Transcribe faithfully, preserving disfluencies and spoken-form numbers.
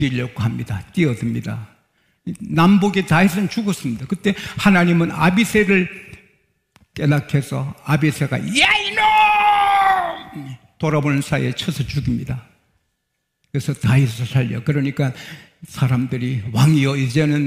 뛰려고 합니다. 뛰어듭니다. 남북의 다윗은 죽었습니다. 그때 하나님은 아비새를 깨닫게 해서 아비새가 야 이놈! 돌아보는 사이에 쳐서 죽입니다. 그래서 다윗을 살려. 그러니까 사람들이 왕이여 이제는